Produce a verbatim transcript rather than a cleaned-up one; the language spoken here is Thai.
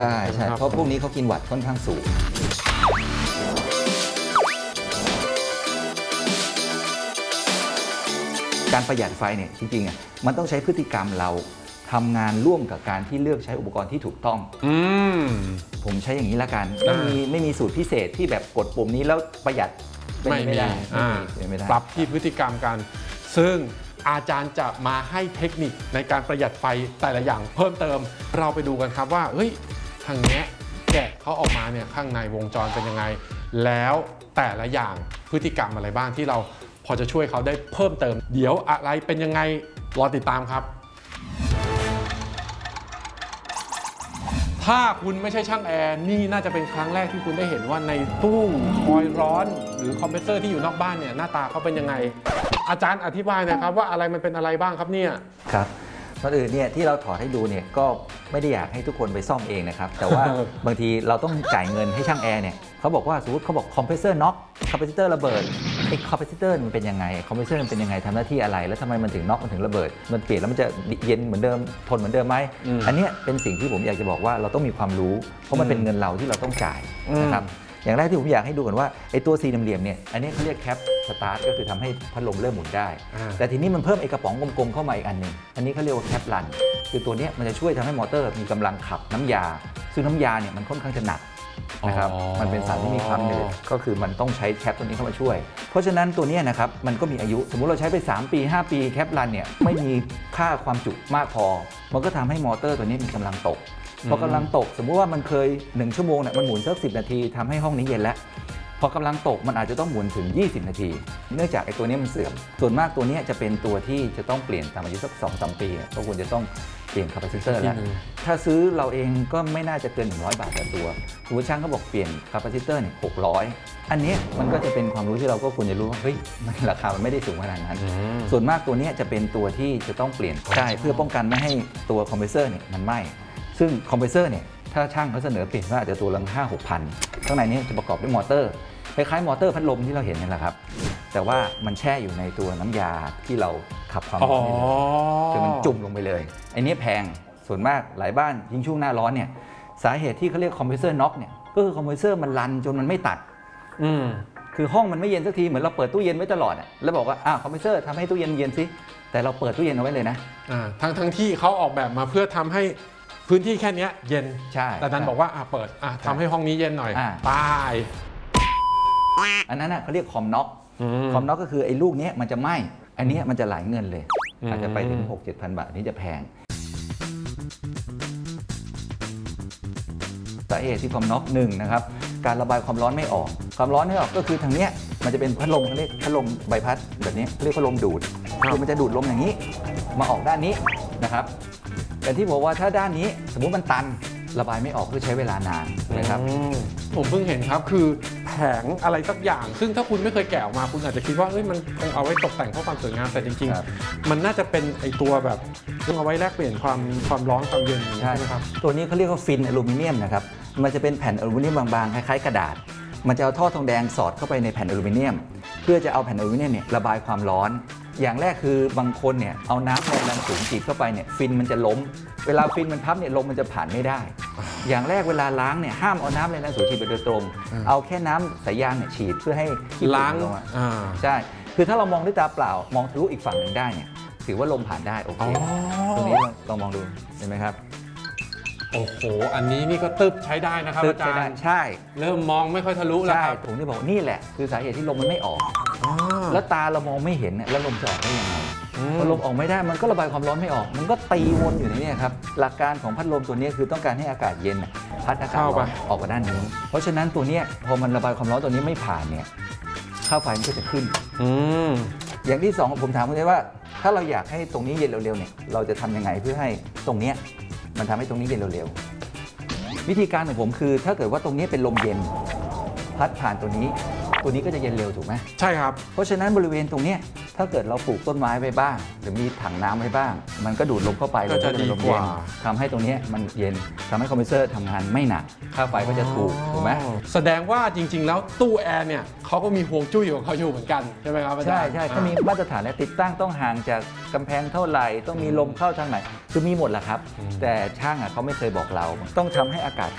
ใช่ใช่เพราะพวกนี้เขากินวัตต์ค่อนข้างสูงการประหยัดไฟเนี่ยจริงๆอ่ะมันต้องใช้พฤติกรรมเราทำงานร่วมกับการที่เลือกใช้อุปกรณ์ที่ถูกต้องอืมผมใช้อย่างนี้ละกันไม่มีไม่มีสูตรพิเศษที่แบบกดปุ่มนี้แล้วประหยัดไม่ไม่ได้ปรับที่พฤติกรรมกันซึ่งอาจารย์จะมาให้เทคนิคในการประหยัดไฟแต่ละอย่างเพิ่มเติมเราไปดูกันครับว่าเฮ้ยทางนี้แกะเขาออกมาเนี่ยข้างในวงจรเป็นยังไงแล้วแต่ละอย่างพฤติกรรมอะไรบ้างที่เราพอจะช่วยเขาได้เพิ่มเติมเดี๋ยวอะไรเป็นยังไงรอติดตามครับถ้าคุณไม่ใช่ช่างแอร์นี่น่าจะเป็นครั้งแรกที่คุณได้เห็นว่าในตู้คอยร้อนหรือคอมเพรสเซอร์ที่อยู่นอกบ้านเนี่ยหน้าตาเขาเป็นยังไงอาจารย์อธิบายหน่อยครับว่าอะไรมันเป็นอะไรบ้างครับเนี่ยครับก่อนอื่นเนี่ยที่เราถอดให้ดูเนี่ยก็ไม่ได้อยากให้ทุกคนไปซ่อมเองนะครับแต่ว่า บางทีเราต้องจ่ายเงินให้ช่างแอร์เนี่ยเขาบอกว่าสมมติเขาบอกคอมเพรสเซอร์น็อกคอมเพรสเซอร์ระเบิดไอ้คอมเพรสเซอร์มันเป็นยังไงคอมเพรสเซอร์มันเป็นยังไงทำหน้าที่อะไรแล้วทำไมมันถึงน็อกมันถึงระเบิดมันเปลี่ยนแล้วมันจะเย็นเหมือนเดิมทนเหมือนเดิมไหม อ, อันนี้เป็นสิ่งที่ผมอยากจะบอกว่าเราต้องมีความรู้เพราะมันเป็นเงินเราที่เราต้องจ่ายนะครับอย่างแรกที่ผมอยากให้ดูก่อนว่าไอ้ตัวสี่เหลี่ยมๆเนี่ยอันนี้เขาเรียกแคปสตาร์ทก็คือทำให้พัดลมเริ่มหมุนได้แต่ทีนี้มันเพิ่มไอ้กระป๋องกลมๆเข้ามาอีกอันหนึ่งอันนี้เขาเรียกว่าแคปรันคือตัวนี้มันจะช่วยทำให้มอเตอร์มีกำลังขับน้ำยาซึ่งน้ำยาเนี่ยมันค่อนข้างจะหนักนะครับมันเป็นสารที่มีความหนืดก็คือมันต้องใช้แคปตัวนี้เข้ามาช่วยเพราะฉะนั้นตัวนี้นะครับมันก็มีอายุสมมุติเราใช้ไปสามปีห้าปีแคปรันเนี่ยไม่มีค่าความจุมากพอมันก็ทำให้มอเตอร์ตัวนี้มีกำลังตกพอกำลังตกสมมุติว่ามันเคยหนึ่งชั่วโมงเนี่ยมันหมุนสักสิบนาทีทำให้ห้องนี้เย็นแล้วพอกำลังตกมันอาจจะต้องหมุนถึงยี่สิบนาทีเนื่องจากไอ้ตัวนี้มันเสื่อมส่วนมากตัวนี้จะเป็นตัวที่จะต้องเปลี่ยนตามอายุสัก สองถึงสาม ปีก็ควรจะต้องเปลี่ยนคาปาซิเตอร์แล้วถ้าซื้อเราเองก็ไม่น่าจะเกินหนึ่งร้อยบาทต่อตัวคุณผู้ช่างเขาบอกเปลี่ยนคาปาซิเตอร์เนี่ยหกร้อยอันนี้มันก็จะเป็นความรู้ที่เราก็ควรจะรู้ว่าเฮ้ยมันราคามันไม่ได้สูงขนาดนั้นส่วนมากตัวนี้จะเป็นตัวที่จะต้องเปลี่ยนใช่เพื่อป้องกันไม่ให้ตัวคอมเพรสเซอร์เนี่ยมันไหม้ซึ่งคอมเพรสเซอร์เนี่ยถ้าช่างเขาเสนอเปลี่ยนก็อาจจะตัวละห้าหกพันข้างในนี้จะประกอบด้วยมอเตอร์คล้ายๆมอเตอร์พัดลมที่เราเห็นนี่แหละครับแต่ว่ามันแช่อยู่ในตัวน้ำยาที่เราขับความร้อนนี่เลยคือมันจุ่มลงไปเลยไอ้นี้แพงส่วนมากหลายบ้านยิ่งช่วงหน้าร้อนเนี่ยสาเหตุที่เขาเรียกคอมเพรสเซอร์น็อกเนี่ยก็คือคอมเพรสเซอร์มันรันจนมันไม่ตัดอืมคือห้องมันไม่เย็นสักทีเหมือนเราเปิดตู้เย็นไว้ตลอดอ่ะแล้วบอกว่าอ้าวคอมเพรสเซอร์ทำให้ตู้เย็นเย็นสิแต่เราเปิดตู้เย็นเอาไว้เลยนะอ่าทั้งทั้งที่เขาออกแบบมาเพื่อทำให้พื้นที่แค่นี้เย็นใช่แต่นั้นบอกว่าอ่าเปิดอ่าทำให้ห้องนี้เย็นหน่อยตายอันนั้นเขาเรียกคอมน็อกคอมน็อกก็คือไอ้ลูกนี้มันจะไหม้อันนี้มันจะหลายเงินเลยอาจจะไปถึง หกเจ็ดพัน บาทนี้จะแพงสาเหตุที่คอมน็อกหนึ่งนะครับการระบายความร้อนไม่ออกความร้อนไม่ออกก็คือทางนี้มันจะเป็นพัดลมเขาเรียกพัดลมใบพัดแบบนี้เรียกพัดลมดูดคือมันจะดูดลมอย่างนี้มาออกด้านนี้นะครับแต่ที่บอกว่าถ้าด้านนี้สมมุติมันตันระบายไม่ออกก็ใช้เวลานานนะครับผมเพิ่งเห็นครับคือแผงอะไรสักอย่างซึ่งถ้าคุณไม่เคยแกะออกมาคุณอาจจะคิดว่าเอ้ยมันคงเอาไว้ตกแต่งเพื่อความสวยงามแต่จริงๆมันน่าจะเป็นไอตัวแบบต้องเอาไว้แลกเปลี่ยนความความร้อนความเย็นใช่ไหมครับตัวนี้เขาเรียกว่าฟินอลูมิเนียมนะครับมันจะเป็นแผ่นอลูมิเนียมบางๆคล้ายๆกระดาษมันจะเอาท่อทองแดงสอดเข้าไปในแผ่นอลูมิเนียมเพื่อจะเอาแผ่นอลูมิเนียมเนี่ยระบายความร้อนอย่างแรกคือบางคนเนี่ยเอาน้ำแรงดันสูงฉีดเข้าไปเนี่ยฟินมันจะล้มเวลาฟินมันพับเนี่ยลมมันจะผ่านไม่ได้อย่างแรกเวลาล้างเนี่ยห้ามเอาน้ำแรงดันสูงฉีดไปโดยตรงเอาแค่น้ำสายยางเนี่ยฉีดเพื่อให้ล้างใช่คือถ้าเรามองด้วยตาเปล่ามองทะลุอีกฝั่งหนึ่งได้เนี่ยถือว่าลมผ่านได้โอเคตรงนี้ลองมองดูเห็นไหมครับโอ้โหอันนี้นี่ก็ตึบใช้ได้นะครับอาจารย์ใช่เริ่มมองไม่ค่อยทะลุแล้วครับผมจะบอกนี่แหละคือสาเหตุที่ลมมันไม่ออกแล้วตาเรามองไม่เห็นแล้วลมจะออกได้ยังไงพอลมออกไม่ได้มันก็ระบายความร้อนไม่ออกมันก็ตีวนอยู่ในนี้ครับหลักการของพัดลมตัวนี้คือต้องการให้อากาศเย็นพัดอากาศร้อนออกมาด้านนี้เพราะฉะนั้นตัวนี้พอมันระบายความร้อนตัวนี้ไม่ผ่านเนี่ยค่าไฟมันก็จะขึ้นอย่างที่สองผมถามคุณได้ว่าถ้าเราอยากให้ตรงนี้เย็นเร็วๆเนี่ยเราจะทำยังไงเพื่อให้ตรงนี้มันทำให้ตรงนี้เย็นเร็วๆวิธีการของผมคือถ้าเกิดว่าตรงนี้เป็นลมเย็นพัดผ่านตัวนี้ตัวนี้ก็จะเย็นเร็วถูกไหมใช่ครับเพราะฉะนั้นบริเวณตรงนี้ถ้าเกิดเราปลูกต้นไม้ไว้บ้างหรือมีถังน้ำไว้บ้างมันก็ดูดลมเข้าไปก็จะดีกว่าทำให้ตรงนี้มันเย็นทำให้คอมเพรสเซอร์ทำงานไม่หนักค่าไฟก็จะถูกถูกไหมแสดงว่าจริงๆแล้วตู้แอร์เนี่ยเขาก็มีห่วงจุ้ยของเขาอยู่เหมือนกันใช่ไหมครับใช่ใช่เขามีมาตรฐานและติดตั้งต้องห่างจากกำแพงเท่าไหร่ต้องมีลมเข้าทางไหนคือมีหมดแหละครับแต่ช่างอ่ะเขาไม่เคยบอกเราต้องทำให้อากาศ